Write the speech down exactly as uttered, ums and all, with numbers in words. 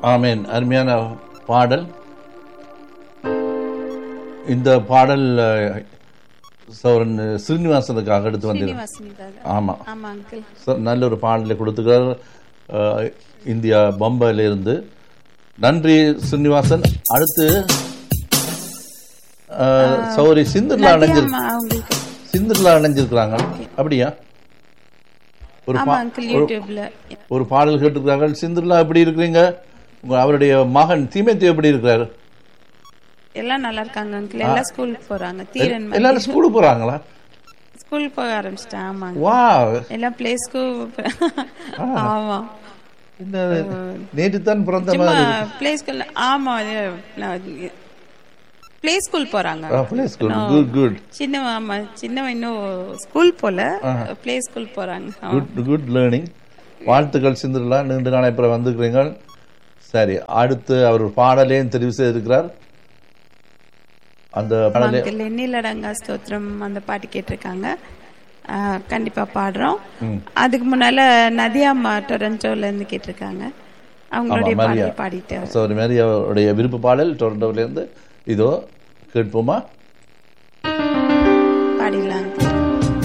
ஆமேன். அருமையான பாடல். இந்த பாடல் சௌரன் ஸ்ரீனிவாசனுக்காக எடுத்து வந்தது. ஆமா, நல்ல ஒரு பாடலை கொடுத்துக்கிறார். இந்தியா பம்பாயில இருந்து. நன்றி ஸ்ரீனிவாசன். அடுத்து சௌரி சிந்தர்லா அணைஞ்சிரு சிந்தர்லா அணைஞ்சிருக்கிறாங்க. அப்படியா? ஒரு ஒரு பாடல் கேட்டுக்கிறாங்க. சிந்தர்லா எப்படி இருக்கிறீங்க? அவருடைய மகன் தீமேத்தி எப்படி இருக்கிறாரு? எல்லாம் நல்லா இருக்காங்க அங்கிள். எல்லாம் ஸ்கூலுக்கு போறாங்க. தீரன் எல்லாரும் ஸ்கூலுக்கு போறாங்களா? ஸ்கூல் போக ஆரம்பிச்சிட்டேன். ஆமா. வாவ். எல்லாம் ப்ளே ஸ்கூல். ஆமா. இந்த நேத்து தான் பிறந்த மாதிரி ப்ளே ஸ்கூல். ஆமா, ப்ளே ஸ்கூல் போறாங்க. Play school. Good good. சின்ன ஆமா சின்னவன் இன்னும் ஸ்கூல் போல, ப்ளே ஸ்கூல் போறாங்க. Good good learning. வாழ்த்துக்கள் சிந்தர்லா. நீண்ட நாளை அப்புறம் வந்துக்கிறீங்க. சரி, அடுத்து அவர் பாடலையும் தெரிவு செய்திருக்கிறார். அந்த பாடலே எண்ணிலடங்கா ஸ்தோத்திரம் அந்த பாட்டு கேட்டிருக்காங்க. கண்டிப்பா பாடுறோம். அதுக்கு முன்னால நதியாம்மா டொரண்டோல இருந்து கேட்டிருக்காங்க. அவங்களுடைய பாடல் பாடிட்டு சாரி மேரியாவுடைய விருப்ப பாடல் டொரண்டோல இருந்து இதோ கேட்போமா? பாடிடலாம்.